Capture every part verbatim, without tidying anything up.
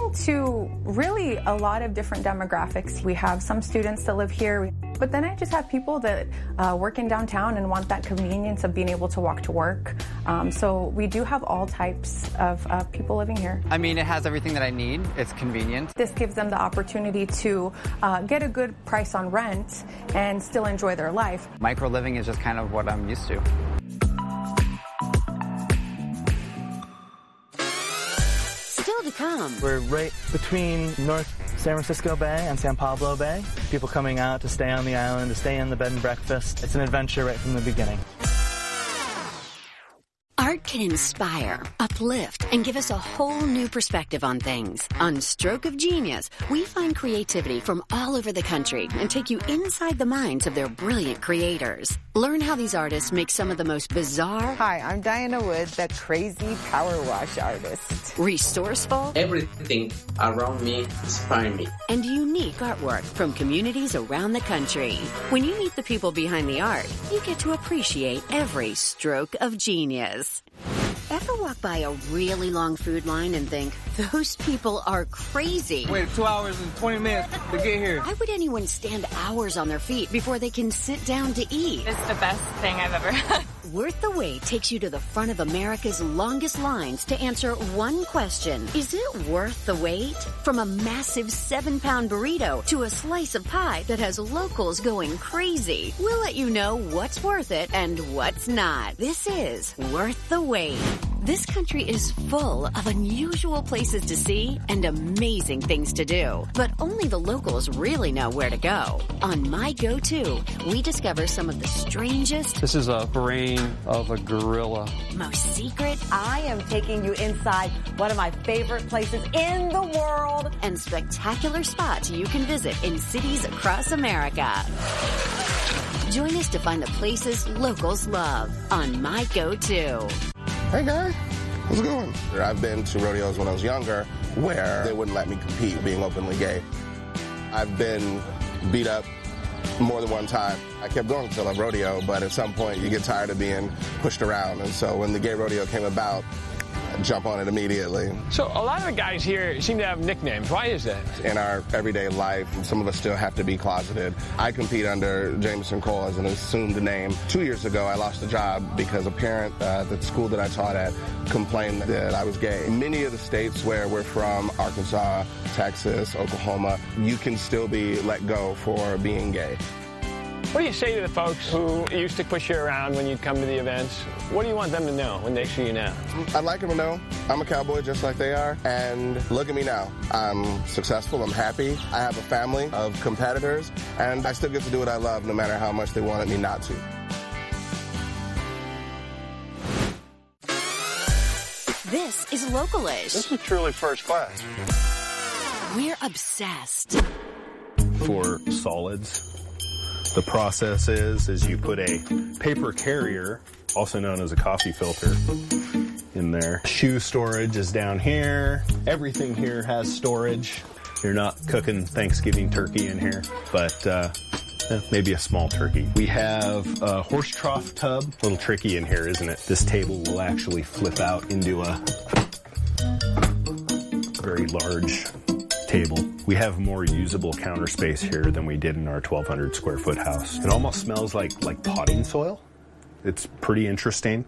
appeal to really a lot of different demographics. We have some students that live here, but then I just have people that uh, work in downtown and want that convenience of being able to walk to work. Um, so we do have all types of uh, people living here. I mean, it has everything that I need. It's convenient. This gives them the opportunity to uh, get a good price on rent and still enjoy their life. Micro living is just kind of what I'm used to. Still to come. We're right between North San Francisco Bay and San Pablo Bay. People coming out to stay on the island, to stay in the bed and breakfast. It's an adventure right from the beginning. Art can inspire, uplift, and give us a whole new perspective on things. On Stroke of Genius, we find creativity from all over the country and take you inside the minds of their brilliant creators. Learn how these artists make some of the most bizarre... Hi, I'm Diana Wood, that crazy power wash artist. Resourceful... Everything around me inspires me. And unique artwork from communities around the country. When you meet the people behind the art, you get to appreciate every stroke of genius. Ever walk by a really long food line and think, those people are crazy? Wait two hours and twenty minutes to get here. Why would anyone stand hours on their feet before they can sit down to eat? It's the best thing I've ever had. Worth the Wait takes you to the front of America's longest lines to answer one question. Is it worth the wait? From a massive seven-pound burrito to a slice of pie that has locals going crazy. We'll let you know what's worth it and what's not. This is Worth the Wait. This country is full of unusual places to see and amazing things to do. But only the locals really know where to go. On My Go-To, we discover some of the strangest... This is a brain of a gorilla. Most secret... I am taking you inside one of my favorite places in the world. And spectacular spots you can visit in cities across America. Join us to find the places locals love on My Go-To. Hey guys, how's it going? I've been to rodeos when I was younger where they wouldn't let me compete being openly gay. I've been beat up more than one time. I kept going until a rodeo, but at some point you get tired of being pushed around. And so when the gay rodeo came about, I jump on it immediately. So a lot of the guys here seem to have nicknames. Why is that? In our everyday life, some of us still have to be closeted. I compete under Jameson Cole as an assumed name. Two years ago, I lost a job because a parent uh, at the school that I taught at complained that I was gay. In many of the states where we're from, Arkansas, Texas, Oklahoma, you can still be let go for being gay. What do you say to the folks who used to push you around when you'd come to the events? What do you want them to know when they see you now? I'd like them to know I'm a cowboy just like they are, and look at me now. I'm successful, I'm happy, I have a family of competitors, and I still get to do what I love no matter how much they wanted me not to. This is Localish. This is truly first class. We're obsessed. For solids, the process is, is you put a paper carrier, also known as a coffee filter, in there. Shoe storage is down here. Everything here has storage. You're not cooking Thanksgiving turkey in here, but uh, maybe a small turkey. We have a horse trough tub. A little tricky in here, isn't it? This table will actually flip out into a very large table. We have more usable counter space here than we did in our twelve hundred square foot house. It almost smells like, like potting soil. It's pretty interesting.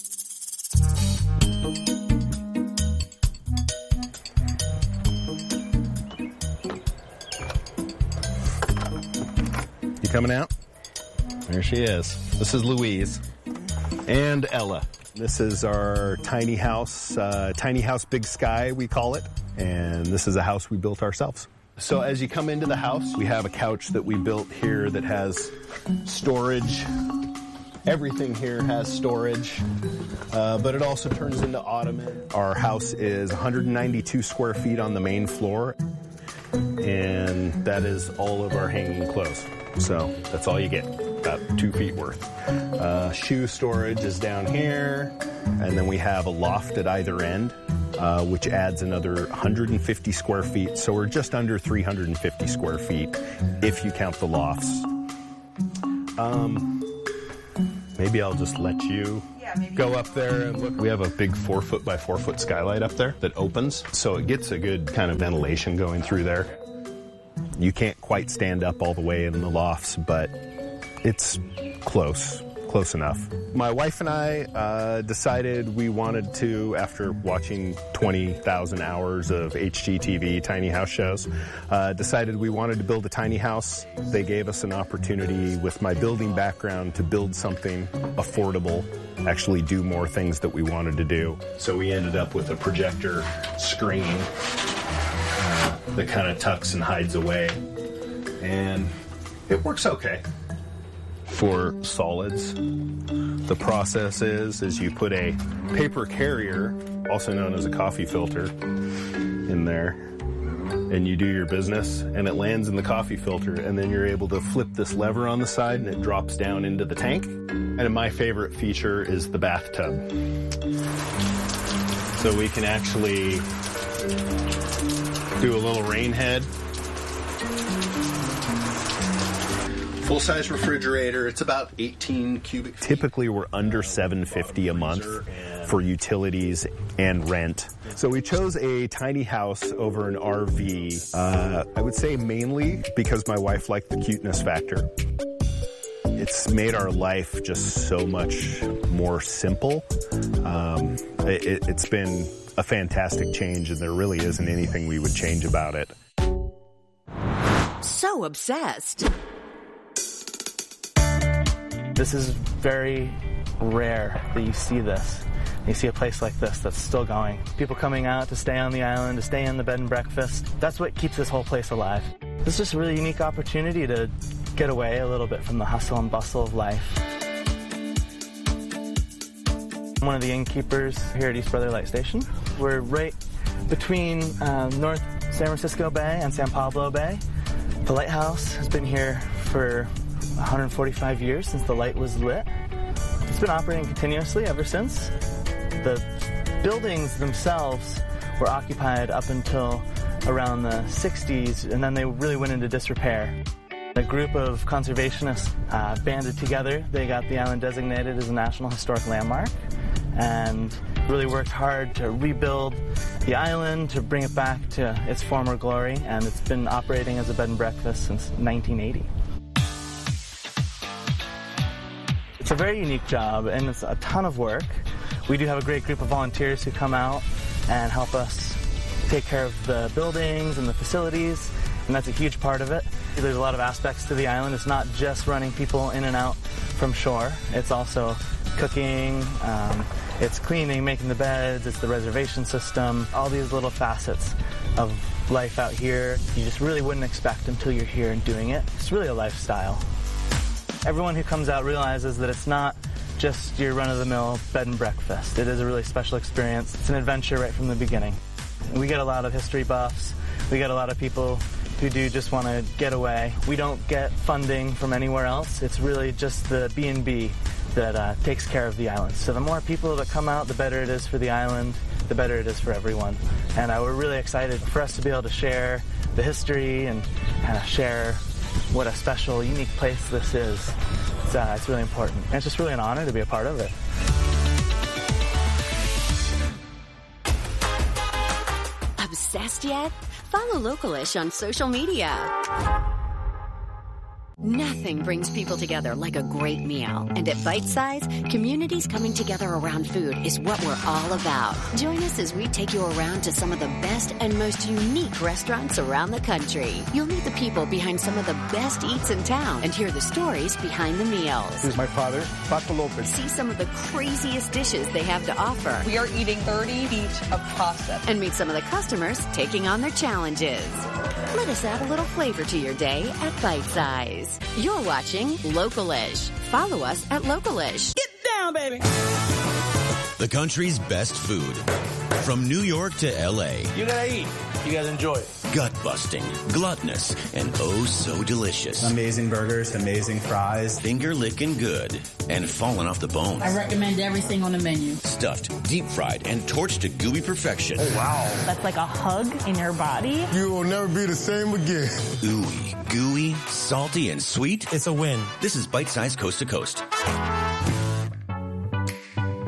You coming out? There she is. This is Louise and Ella. This is our tiny house, uh, tiny house, big sky, we call it. And this is a house we built ourselves. So as you come into the house, we have a couch that we built here that has storage. Everything here has storage, uh, but it also turns into ottoman. Our house is one hundred ninety-two square feet on the main floor, and that is all of our hanging clothes. So that's all you get, about two feet worth. Uh, shoe storage is down here, and then we have a loft at either end. Uh, which adds another one hundred fifty square feet. So we're just under three hundred fifty square feet if you count the lofts. Um, maybe I'll just let you go up there and look. We have a big four foot by four foot skylight up there that opens, so it gets a good kind of ventilation going through there. You can't quite stand up all the way in the lofts, but it's close. Close enough. My wife and I uh, decided we wanted to, after watching twenty thousand hours of H G T V tiny house shows, uh, decided we wanted to build a tiny house. They gave us an opportunity with my building background to build something affordable, actually do more things that we wanted to do. So we ended up with a projector screen uh, that kind of tucks and hides away, and it works okay. For solids, the process is, is you put a paper carrier, also known as a coffee filter, in there, and you do your business, and it lands in the coffee filter, and then you're able to flip this lever on the side, and it drops down into the tank. And my favorite feature is the bathtub. So we can actually do a little rain head. Full-size refrigerator, it's about eighteen cubic feet. Typically, we're under seven hundred fifty dollars a month for utilities and rent. So we chose a tiny house over an R V, uh, I would say mainly because my wife liked the cuteness factor. It's made our life just so much more simple. Um, it, it's been a fantastic change, and there really isn't anything we would change about it. So obsessed. This is very rare that you see this. You see a place like this that's still going. People coming out to stay on the island, to stay in the bed and breakfast. That's what keeps this whole place alive. This is just a really unique opportunity to get away a little bit from the hustle and bustle of life. I'm one of the innkeepers here at East Brother Light Station. We're right between uh, North San Francisco Bay and San Pablo Bay. The lighthouse has been here for one hundred forty-five years since the light was lit. It's been operating continuously ever since. The buildings themselves were occupied up until around the sixties, and then they really went into disrepair. A group of conservationists uh, banded together. They got the island designated as a National Historic Landmark and really worked hard to rebuild the island, to bring it back to its former glory, and it's been operating as a bed and breakfast since nineteen eighty. It's a very unique job, and it's a ton of work. We do have a great group of volunteers who come out and help us take care of the buildings and the facilities, and that's a huge part of it. There's a lot of aspects to the island. It's not just running people in and out from shore. It's also cooking, um, it's cleaning, making the beds, it's the reservation system, all these little facets of life out here you just really wouldn't expect until you're here and doing it. It's really a lifestyle. Everyone who comes out realizes that it's not just your run-of-the-mill bed and breakfast. It is a really special experience. It's an adventure right from the beginning. We get a lot of history buffs. We get a lot of people who do just want to get away. We don't get funding from anywhere else. It's really just the B and B that uh, takes care of the island. So the more people that come out, the better it is for the island, the better it is for everyone. And uh, we're really excited for us to be able to share the history and uh, share what a special, unique place this is. It's, uh, it's really important. And it's just really an honor to be a part of it. Obsessed yet? Follow Localish on social media. Nothing brings people together like a great meal. And at Bite Size, communities coming together around food is what we're all about. Join us as we take you around to some of the best and most unique restaurants around the country. You'll meet the people behind some of the best eats in town and hear the stories behind the meals. This is my father, Paco Lopez. See some of the craziest dishes they have to offer. We are eating thirty feet of pasta. And meet some of the customers taking on their challenges. Let us add a little flavor to your day at Bite Size. You're watching Localish. Follow us at Localish. Get down, baby! The country's best food. From New York to L A. You gotta eat. You gotta enjoy it. Gut-busting, gluttonous, and oh so delicious. Amazing burgers, amazing fries. Finger-licking good, and falling off the bone. I recommend everything on the menu. Stuffed, deep-fried, and torched to gooey perfection. Oh, wow. That's like a hug in your body. You will never be the same again. Ooey, gooey, salty, and sweet. It's a win. This is Bite Size Coast to Coast.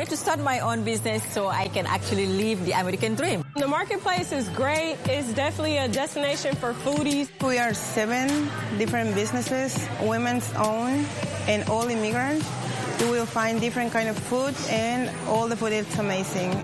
wanted to start my own business so I can actually live the American dream. The marketplace is great. It's definitely a destination for foodies. We are seven different businesses, women's owned, and all immigrants. You will find different kind of food, and all the food is amazing.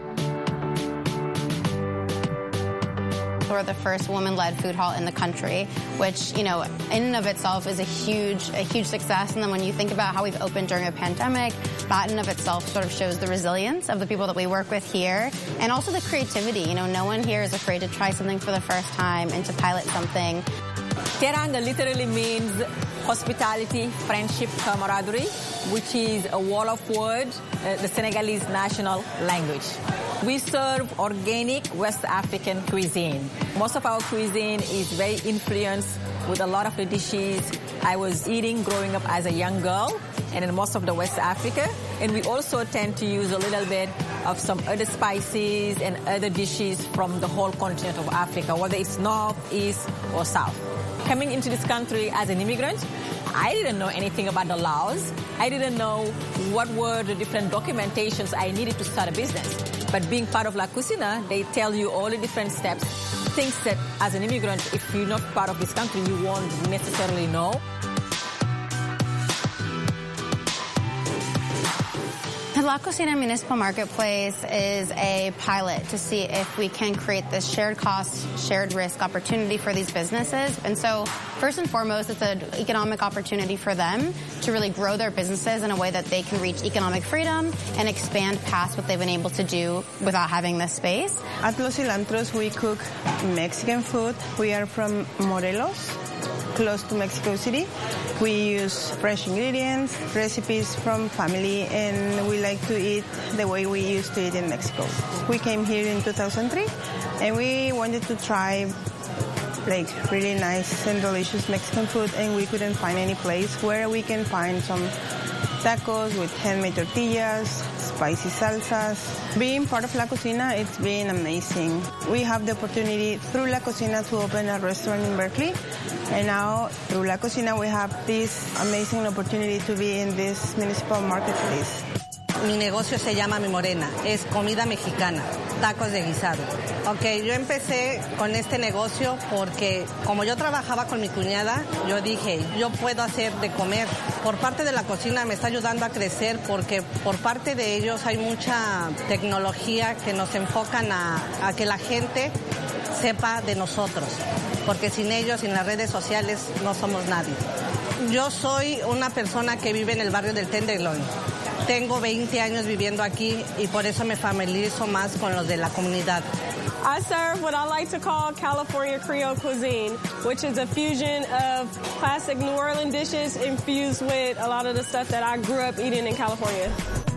We're the first woman-led food hall in the country, which, you know, in and of itself is a huge, a huge success. And then when you think about how we've opened during a pandemic, that in and of itself sort of shows the resilience of the people that we work with here, and also the creativity. You know, no one here is afraid to try something for the first time and to pilot something. Teranga literally means hospitality, friendship, camaraderie, which is a wall of words, uh, the Senegalese national language. We serve organic West African cuisine. Most of our cuisine is very influenced with a lot of the dishes I was eating growing up as a young girl and in most of the West Africa. And we also tend to use a little bit of some other spices and other dishes from the whole continent of Africa, whether it's north, east, or south. Coming into this country as an immigrant, I didn't know anything about the laws. I didn't know what were the different documentations I needed to start a business. But being part of La Cucina, they tell you all the different steps, things that as an immigrant, if you're not part of this country, you won't necessarily know. The La Cucina Municipal Marketplace is a pilot to see if we can create this shared cost, shared risk opportunity for these businesses. And so, first and foremost, it's an economic opportunity for them to really grow their businesses in a way that they can reach economic freedom and expand past what they've been able to do without having this space. At Los Cilantros, we cook Mexican food. We are from Morelos, close to Mexico City. We use fresh ingredients, recipes from family, and we like to eat the way we used to eat in Mexico. We came here in two thousand three, and we wanted to try like really nice and delicious Mexican food, and we couldn't find any place where we can find some tacos with handmade tortillas, spicy salsas. Being part of La Cucina, it's been amazing. We have the opportunity through La Cucina to open a restaurant in Berkeley, and now through La Cucina we have this amazing opportunity to be in this municipal marketplace. Mi negocio se llama Mi Morena, es comida mexicana, tacos de guisado. Ok, yo empecé con este negocio porque como yo trabajaba con mi cuñada, yo dije, yo puedo hacer de comer. Por parte de La Cocina me está ayudando a crecer porque por parte de ellos hay mucha tecnología que nos enfocan a, a que la gente sepa de nosotros. Porque sin ellos, sin las redes sociales, no somos nadie. Yo soy una persona que vive en el barrio del Tenderloin. Tengo veinte años viviendo aquí y por eso me familiarizo más con los de la comunidad. I serve what I like to call California Creole cuisine, which is a fusion of classic New Orleans dishes infused with a lot of the stuff that I grew up eating in California.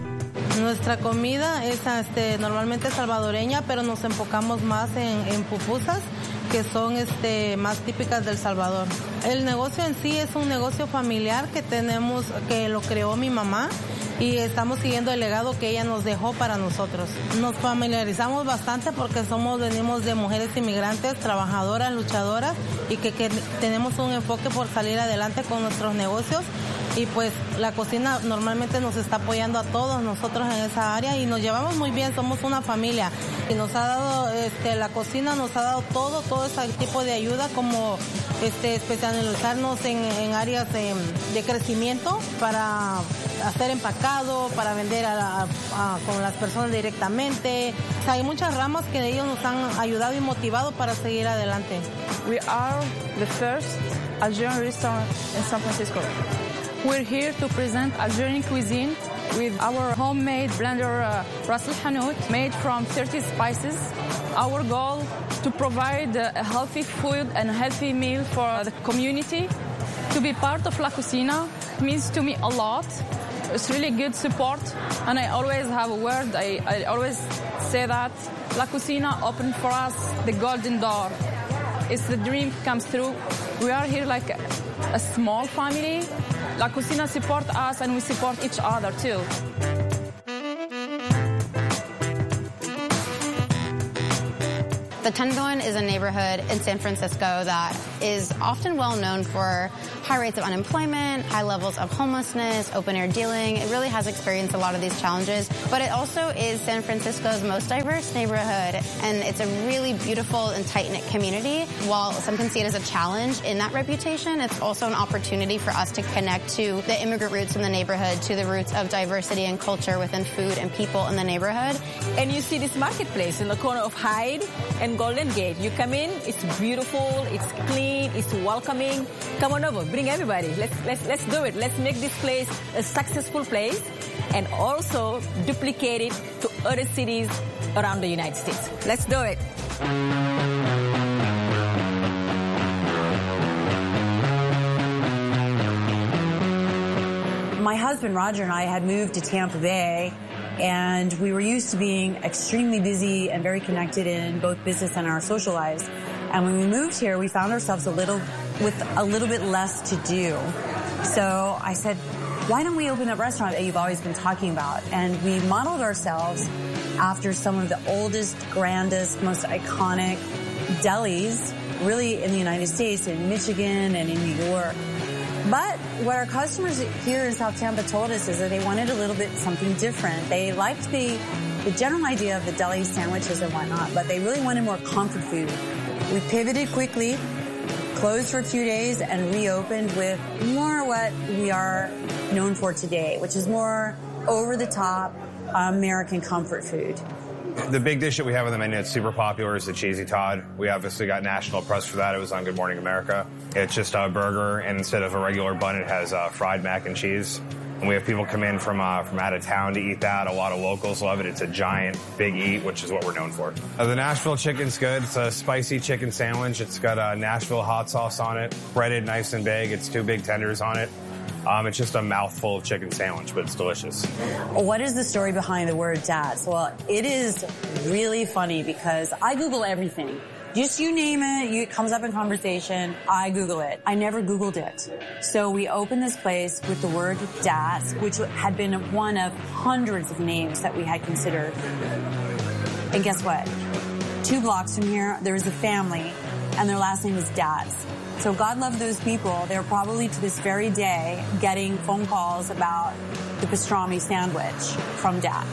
Nuestra comida es este, normalmente salvadoreña, pero nos enfocamos más en, en pupusas, que son este, más típicas del Salvador. El negocio en sí es un negocio familiar que tenemos, que lo creó mi mamá, y estamos siguiendo el legado que ella nos dejó para nosotros. Nos familiarizamos bastante porque somos, venimos de mujeres inmigrantes, trabajadoras, luchadoras, y que, que tenemos un enfoque por salir adelante con nuestros negocios. Y pues La Cocina normalmente nos está apoyando a todos nosotros en esa área y nos llevamos muy bien, somos una familia. Y nos ha dado, este, La Cocina nos ha dado todo, todo ese tipo de ayuda, como este, especializarnos en, en áreas de, de crecimiento para hacer empacado, para vender a, a, a, con las personas directamente. O sea, hay muchas ramas que ellos nos han ayudado y motivado para seguir adelante. We are the first Algerian restaurant in San Francisco. We're here to present Algerian cuisine with our homemade blender uh, Ras El Hanout, made from thirty spices. Our goal to provide a healthy food and a healthy meal for the community. To be part of La Cocina means to me a lot. It's really good support, and I always have a word. I, I always say that La Cocina opened for us the golden door. It's the dream comes true. We are here like a, a small family. La Cocina support us and we support each other too. The Tenderloin is a neighborhood in San Francisco that is often well known for high rates of unemployment, high levels of homelessness, open-air dealing. It really has experienced a lot of these challenges, but it also is San Francisco's most diverse neighborhood, and it's a really beautiful and tight-knit community. While some can see it as a challenge in that reputation, it's also an opportunity for us to connect to the immigrant roots in the neighborhood, to the roots of diversity and culture within food and people in the neighborhood. And you see this marketplace in the corner of Hyde and Golden Gate. You come in, it's beautiful, it's clean, it's welcoming. Come on over, bring everybody. Let's let's let's do it. Let's make this place a successful place and also duplicate it to other cities around the United States. Let's do it. My husband Roger and I had moved to Tampa Bay, and we were used to being extremely busy and very connected in both business and our social lives. And when we moved here, we found ourselves a little with a little bit less to do. So I said, why don't we open that restaurant that you've always been talking about? And we modeled ourselves after some of the oldest, grandest, most iconic delis, really in the United States, in Michigan and in New York. But what our customers here in South Tampa told us is that they wanted a little bit something different. They liked the, the general idea of the deli sandwiches and whatnot, but they really wanted more comfort food. We pivoted quickly, closed for a few days, and reopened with more what we are known for today, which is more over-the-top American comfort food. The big dish that we have on the menu that's super popular is the Cheesy Todd. We obviously got national press for that. It was on Good Morning America. It's just a burger, and instead of a regular bun, it has uh, fried mac and cheese. And we have people come in from uh, from out of town to eat that. A lot of locals love it. It's a giant, big eat, which is what we're known for. Uh, the Nashville chicken's good. It's a spicy chicken sandwich. It's got uh, Nashville hot sauce on it, breaded nice and big. It's two big tenders on it. Um, it's just a mouthful of chicken sandwich, but it's delicious. What is the story behind the word Dats? Well, it is really funny because I Google everything. Just you name it, you, it comes up in conversation, I Google it. I never Googled it. So we opened this place with the word Dats, which had been one of hundreds of names that we had considered. And guess what? Two blocks from here, there is a family, and their last name is Dats. So God love those people. They're probably to this very day getting phone calls about the pastrami sandwich from Dats.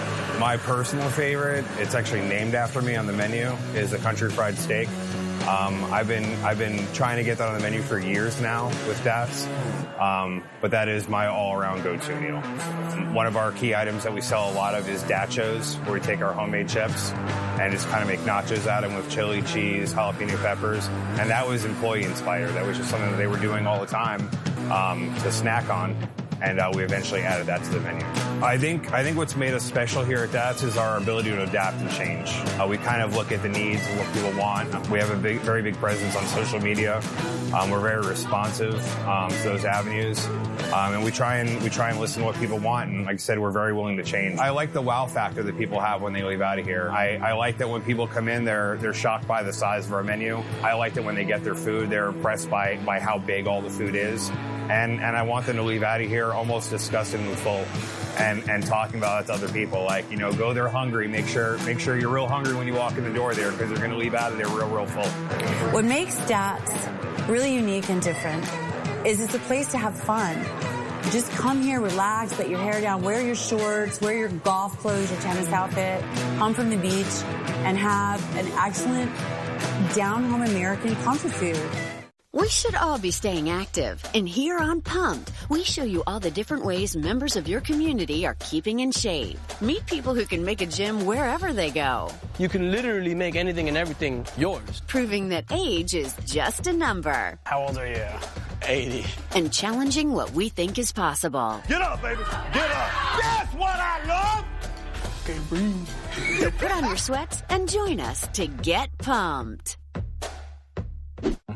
My personal favorite, it's actually named after me on the menu, is the country fried steak. Um, I've been I've been trying to get that on the menu for years now with Dats, um, but that is my all-around go-to meal. One of our key items that we sell a lot of is Dachos, where we take our homemade chips and just kind of make nachos out of them with chili, cheese, jalapeno peppers, and that was employee-inspired. That was just something that they were doing all the time um, to snack on. And uh, we eventually added that to the menu. I think I think what's made us special here at Dats is our ability to adapt and change. Uh, we kind of look at the needs and what people want. We have a big, very big presence on social media. Um, we're very responsive um, to those avenues, um, and we try and we try and listen to what people want. And like I said, we're very willing to change. I like the wow factor that people have when they leave out of here. I, I like that when people come in, they're they're shocked by the size of our menu. I like that when they get their food, they're impressed by by how big all the food is. And and I want them to leave out of here almost disgusted and full, and and talking about it to other people. Like, you know, go there hungry. Make sure make sure you're real hungry when you walk in the door there, because they're going to leave out of there real real full. What makes Dats really unique and different is it's a place to have fun. Just come here, relax, let your hair down, wear your shorts, wear your golf clothes, your tennis outfit, come from the beach, and have an excellent down-home American comfort food. We should all be staying active, and here on Pumped, we show you all the different ways members of your community are keeping in shape. Meet people who can make a gym wherever they go. You can literally make anything and everything yours. Proving that age is just a number. How old are you? eighty. And challenging what we think is possible. Get up, baby! Get up! That's what I love! Can't breathe. So put on your sweats and join us to get pumped.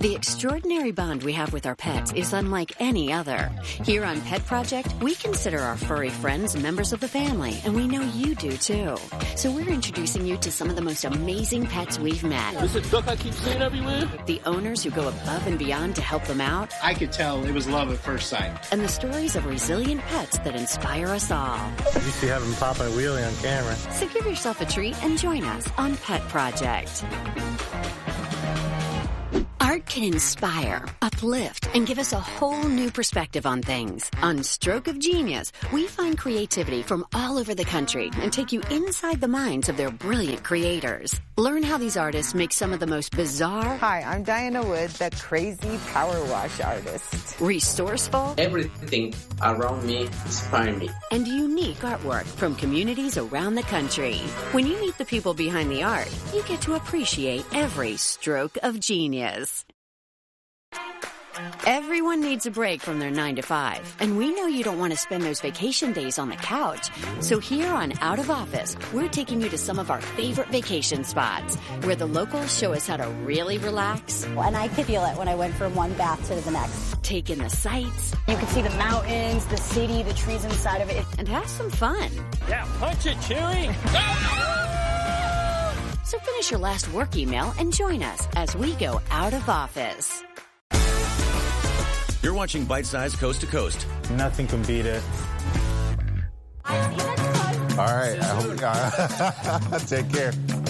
The extraordinary bond we have with our pets is unlike any other. Here on Pet Project, we consider our furry friends members of the family, and we know you do too. So we're introducing you to some of the most amazing pets we've met. This is a duck I keep seeing everywhere. The owners who go above and beyond to help them out. I could tell it was love at first sight. And the stories of resilient pets that inspire us all. You see having pop a wheelie on camera. So give yourself a treat and join us on Pet Project. Art can inspire, uplift, and give us a whole new perspective on things. On Stroke of Genius, we find creativity from all over the country and take you inside the minds of their brilliant creators. Learn how these artists make some of the most bizarre... Hi, I'm Diana Wood, the crazy power wash artist. Resourceful... Everything around me inspires me. And unique artwork from communities around the country. When you meet the people behind the art, you get to appreciate every stroke of genius. Everyone needs a break from their nine to five, and we know you don't want to spend those vacation days on the couch. So here on Out of Office, we're taking you to some of our favorite vacation spots, where the locals show us how to really relax. And I could feel it when I went from one bath to the next. Take in the sights. You could see the mountains, the city, the trees inside of it. And have some fun. Yeah, punch it, Chewy! So finish your last work email and join us as we go out of office. You're watching Bite Size Coast to Coast. Nothing can beat it. All right. I hope, uh, take care.